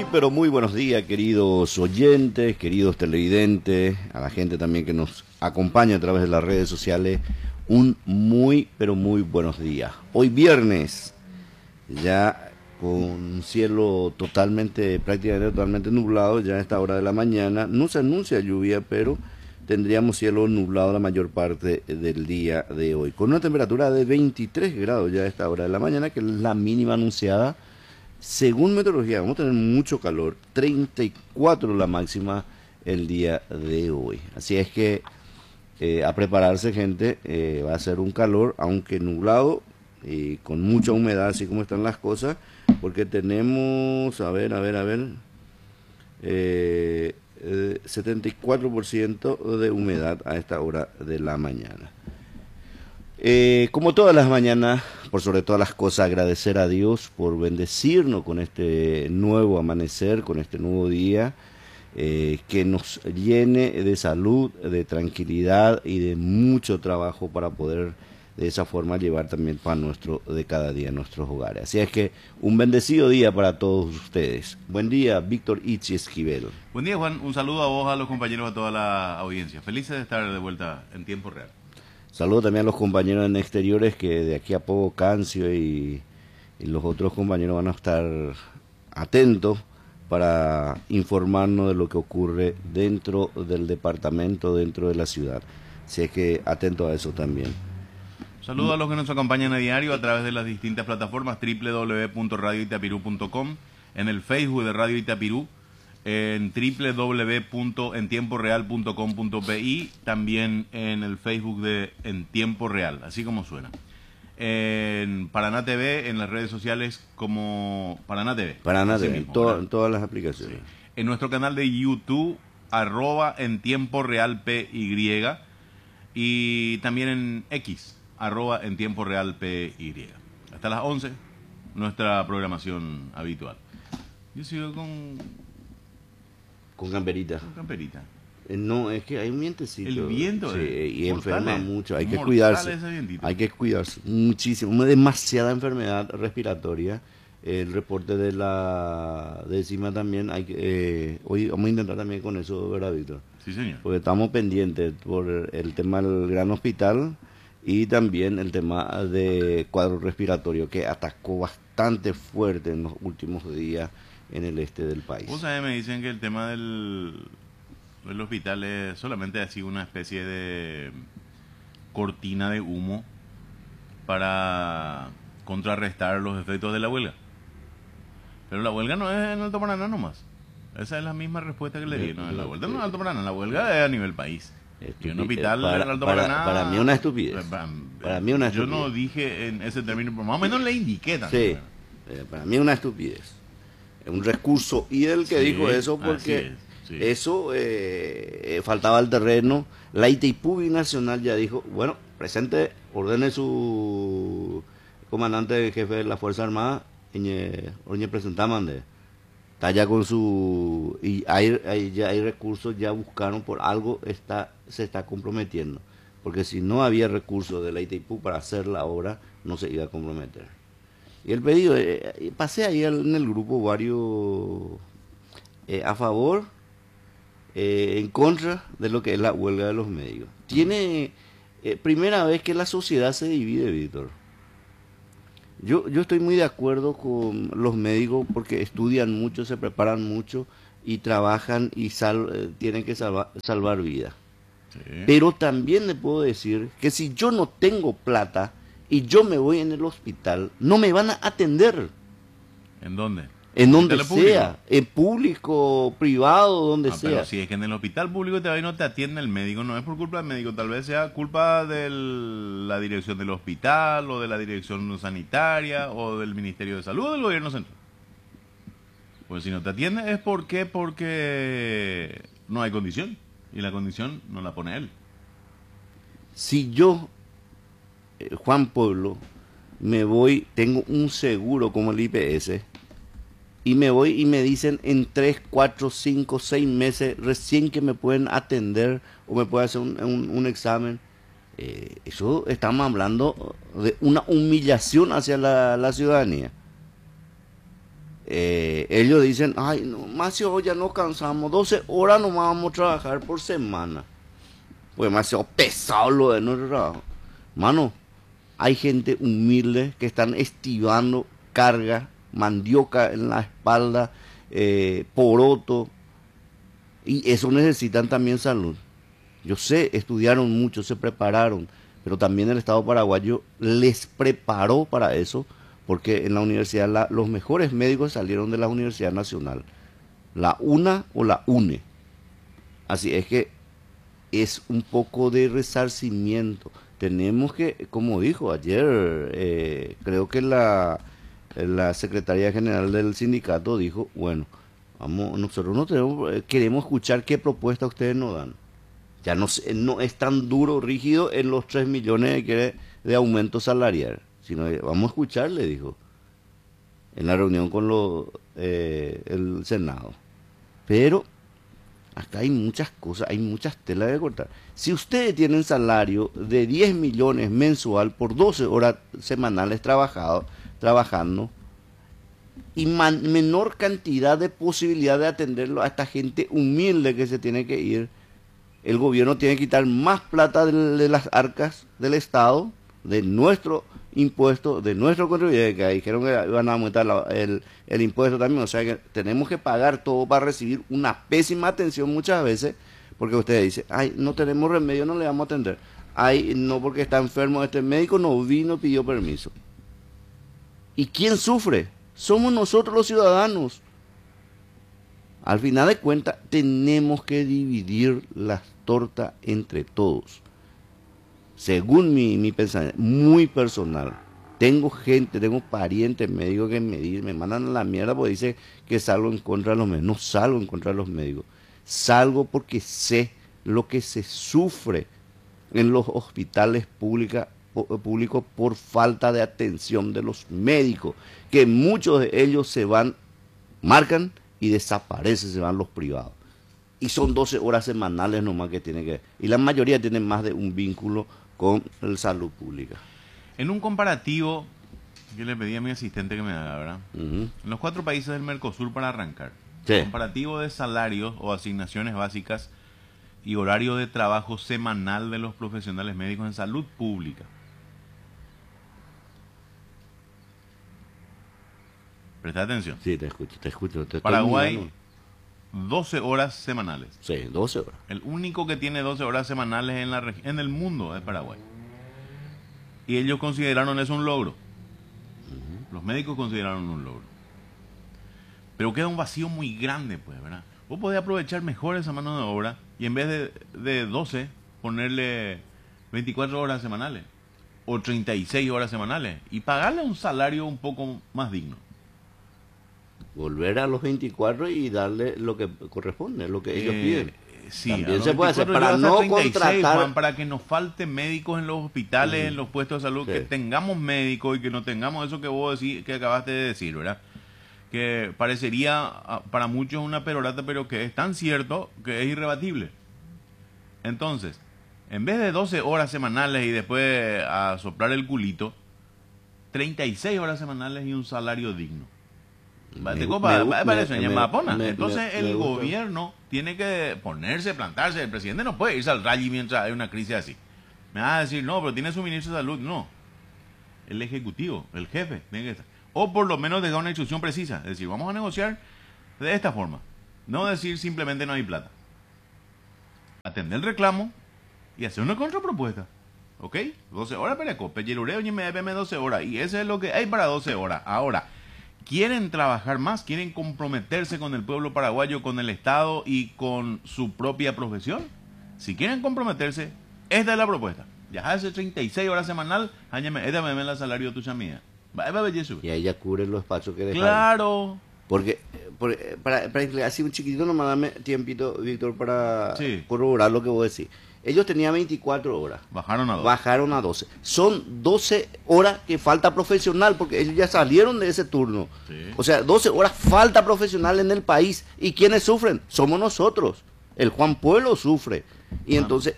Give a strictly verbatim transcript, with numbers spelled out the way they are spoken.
pero muy buenos días, queridos oyentes, queridos televidentes, a la gente también que nos acompaña a través de las redes sociales. Un muy, pero muy buenos días. Hoy viernes, ya con cielo totalmente, prácticamente totalmente nublado, ya a esta hora de la mañana. No se anuncia lluvia, pero tendríamos cielo nublado la mayor parte del día de hoy. Con una temperatura de veintitrés grados ya a esta hora de la mañana, que es la mínima anunciada. Según meteorología, vamos a tener mucho calor, treinta y cuatro la máxima el día de hoy. Así es que eh, a prepararse, gente, eh, va a ser un calor, aunque nublado y con mucha humedad, así como están las cosas, porque tenemos, a ver, a ver, a ver, eh, eh, setenta y cuatro por ciento de humedad a esta hora de la mañana. Eh, como todas las mañanas, por sobre todas las cosas, agradecer a Dios por bendecirnos con este nuevo amanecer, con este nuevo día, eh, que nos llene de salud, de tranquilidad y de mucho trabajo para poder de esa forma llevar también pan nuestro de cada día en nuestros hogares. Así es que un bendecido día para todos ustedes. Buen día, Víctor Itzi Esquivel. Buen día, Juan. Un saludo a vos, a los compañeros, a toda la audiencia. Felices de estar de vuelta en tiempo real. Saludo también a los compañeros en exteriores, que de aquí a poco Cancio y, y los otros compañeros van a estar atentos para informarnos de lo que ocurre dentro del departamento, dentro de la ciudad. Así es que atentos a eso también. Saludo a los que nos acompañan a diario a través de las distintas plataformas doble u doble u doble u punto radio itapirú punto com, en el Facebook de Radio Itapirú, en doble u doble u doble u punto en tiempo real punto com punto pi, también en el Facebook de En Tiempo Real, así como suena. En Paraná T V, en las redes sociales como Paraná T V. Paraná T V, mismo, to en todas las aplicaciones. Sí. En nuestro canal de YouTube, arroba En Tiempo Real P Y, y también en X, arroba En Tiempo Real P Y. Hasta las once, nuestra programación habitual. Yo sigo con... Con camperita. Con camperita. Eh, no, es que hay un vientecito. El viento. Sí, es y enferma mortal, mucho. Hay que mortal cuidarse. ese vientito. Hay que cuidarse muchísimo. Una demasiada enfermedad respiratoria. El reporte de la décima también. Hay que, eh, hoy vamos a intentar también con eso, ¿verdad, Víctor? Sí, señor. Porque estamos pendientes por el tema del gran hospital y también el tema de cuadro respiratorio, que atacó bastante fuerte en los últimos días en el este del país. Vos sabés, me dicen que el tema del, del hospital es solamente así una especie de cortina de humo para contrarrestar los efectos de la huelga. Pero la huelga no es en Alto Paraná nomás. Esa es la misma respuesta que le di. No, la huelga no es en Alto Paraná, la huelga es a nivel país. Y un hospital para, en Alto para, Paraná... Para mí una estupidez. Para, para mí una estupidez. Yo no dije en ese término, pero más o menos le indiqué también. Sí, eh, para mí una estupidez. Un recurso, y él que sí, dijo eso porque es, sí. eso eh, faltaba el terreno. La Itaipú Binacional ya dijo, bueno, presente, ordene su comandante jefe de la Fuerza Armada, Oñe Presentamande, está ya con su, y hay, hay, ya hay recursos, ya buscaron, por algo está se está comprometiendo, porque si no había recursos de la Itaipú para hacer la obra, no se iba a comprometer. Y el pedido, eh, pasé ahí en el grupo varios eh, a favor, eh, en contra de lo que es la huelga de los médicos. Tiene eh, primera vez que la sociedad se divide, Víctor. Yo, yo estoy muy de acuerdo con los médicos porque estudian mucho, se preparan mucho y trabajan y sal, eh, tienen que salva, salvar vidas. Sí. Pero también le puedo decir que si yo no tengo plata y yo me voy en el hospital, no me van a atender. ¿En dónde? En donde sea, en público, privado, donde ah, sea. Pero si es que en el hospital público te no te atiende el médico, no es por culpa del médico, tal vez sea culpa de la dirección del hospital, o de la dirección sanitaria, o del Ministerio de Salud, o del gobierno central. Pues si no te atiende es porque, porque no hay condición, y la condición no la pone él. Si yo... Juan Pueblo, me voy, tengo un seguro como el I P S, y me voy y me dicen en tres, cuatro, cinco, seis meses recién que me pueden atender o me pueden hacer un, un, un examen. Eh, eso estamos hablando de una humillación hacia la, la ciudadanía. eh, ellos dicen, ay, no, más ya nos cansamos, doce horas nomás vamos a trabajar por semana. Pues demasiado pesado lo de nuestro trabajo. Mano, hay gente humilde que están estivando carga, mandioca en la espalda, eh, poroto, y eso necesitan también salud. Yo sé, estudiaron mucho, se prepararon, pero también el Estado paraguayo les preparó para eso, porque en la universidad la, los mejores médicos salieron de la Universidad Nacional, la UNA o la UNE. Así es que es un poco de resarcimiento. Tenemos que, como dijo ayer, eh, creo que la, la secretaria general del sindicato dijo, bueno, vamos, nosotros no tenemos, eh, queremos escuchar qué propuesta ustedes nos dan. Ya no, no es tan duro, rígido en los tres millones de, que, de aumento salarial, sino vamos a escucharle, dijo, en la reunión con lo, eh, el Senado. Pero acá hay muchas cosas, hay muchas telas de cortar. Si ustedes tienen salario de diez millones mensual por doce horas semanales trabajado, trabajando, y man, menor cantidad de posibilidad de atenderlo a esta gente humilde que se tiene que ir, el gobierno tiene que quitar más plata de, de las arcas del Estado, de nuestro impuesto, de nuestro contribuyente, que dijeron que iban a aumentar la, el, el impuesto también, o sea que tenemos que pagar todo para recibir una pésima atención muchas veces, porque ustedes dicen, ay, no tenemos remedio, no le vamos a atender, ay, no, porque está enfermo este médico, no vino, pidió permiso. ¿Y quién sufre? Somos nosotros los ciudadanos. Al final de cuentas, tenemos que dividir las tortas entre todos. Según mi, mi pensamiento, muy personal. Tengo gente, tengo parientes médicos que me dicen, me mandan a la mierda porque dicen que salgo en contra de los médicos. No salgo en contra de los médicos. Salgo porque sé lo que se sufre en los hospitales pública, públicos por falta de atención de los médicos, que muchos de ellos se van, marcan y desaparecen, se van los privados. Y son doce horas semanales nomás que tienen que... Y la mayoría tienen más de un vínculo con la salud pública. En un comparativo, yo le pedí a mi asistente que me haga, ¿verdad? Uh-huh. En los cuatro países del Mercosur para arrancar. Sí. Comparativo de salarios o asignaciones básicas y horario de trabajo semanal de los profesionales médicos en salud pública. Presta atención. Sí, te escucho, te escucho. Te Paraguay, doce horas semanales. Sí, doce horas. El único que tiene doce horas semanales en, la, en el mundo es Paraguay. Y ellos consideraron eso un logro. Uh-huh. Los médicos consideraron un logro. Pero queda un vacío muy grande, pues, ¿verdad? Vos podés aprovechar mejor esa mano de obra y en vez de, de doce, ponerle veinticuatro horas semanales o treinta y seis horas semanales y pagarle un salario un poco más digno. Volver a los veinticuatro y darle lo que corresponde, lo que ellos eh, piden. Sí, también se puede hacer para no treinta y seis, contratar, Juan, para que nos falten médicos en los hospitales, uh-huh. en los puestos de salud, sí. Que tengamos médicos y que no tengamos eso que vos decís, que acabaste de decir, ¿verdad? Que parecería para muchos una perorata, pero que es tan cierto que es irrebatible. Entonces, en vez de doce horas semanales y después a soplar el culito, treinta y seis horas semanales y un salario digno. Me, me, copa, me, me, eso, me, me, Entonces me, el gobierno tiene que ponerse, plantarse. El presidente no puede irse al rally mientras hay una crisis así. Me vas a decir, no, pero tiene su ministro de salud. No. El ejecutivo, el jefe, tiene que estar. O por lo menos dejar una instrucción precisa. Es decir, vamos a negociar de esta forma. No decir simplemente no hay plata. Atender el reclamo y hacer una contrapropuesta. ¿Ok? doce horas para cope, yelureo y me debe doce horas. Y eso es lo que hay para doce horas. Ahora, quieren trabajar más, quieren comprometerse con el pueblo paraguayo, con el Estado y con su propia profesión. Si quieren comprometerse, esta es la propuesta. Ya hace treinta y seis horas semanal, añame, esta me la salario tuya mía. Y ahí ya cubren los espacios que dejaron. Claro. Porque, por, para, para así un chiquitito nomás dame tiempito, Víctor, para sí. corroborar lo que vos decís. Ellos tenían veinticuatro horas. Bajaron a doce. Bajaron a doce. Son doce horas que falta profesional, porque ellos ya salieron de ese turno. Sí. O sea, doce horas falta profesional en el país. ¿Y quiénes sufren? Somos nosotros. El Juan Pueblo sufre. Y ah. entonces